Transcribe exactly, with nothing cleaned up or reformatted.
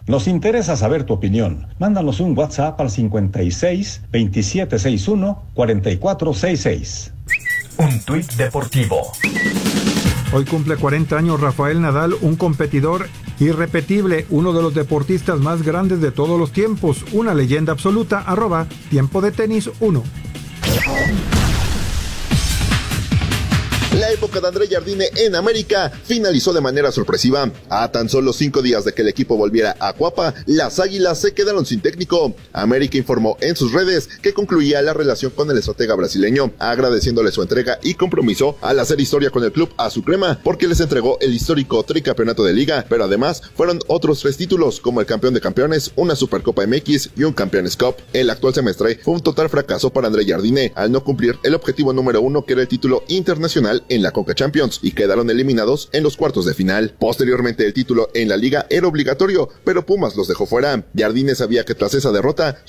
Nos interesa saber tu opinión. Mándanos un WhatsApp al cincuenta y seis, veintisiete sesenta y uno, cuarenta y cuatro sesenta y seis. Un tuit deportivo. Hoy cumple cuarenta años Rafael Nadal, un competidor irrepetible, uno de los deportistas más grandes de todos los tiempos, una leyenda absoluta, arroba Tiempo de Tenis uno. La época de André Jardine en América finalizó de manera sorpresiva. A tan solo cinco días de que el equipo volviera a Cuapa, las Águilas se quedaron sin técnico. América informó en sus redes que concluía la relación con el estratega brasileño, agradeciéndole su entrega y compromiso al hacer historia con el club azul crema, porque les entregó el histórico tricampeonato de liga, pero además fueron otros tres títulos, como el campeón de campeones, una Supercopa M X y un Campeones Cup. El actual semestre fue un total fracaso para André Jardine, al no cumplir el objetivo número uno, que era el título internacional en la Conca Champions, y quedaron eliminados en los cuartos de final. Posteriormente, el título en la liga era obligatorio, pero Pumas los dejó fuera. Jardine sabía que tras esa derrota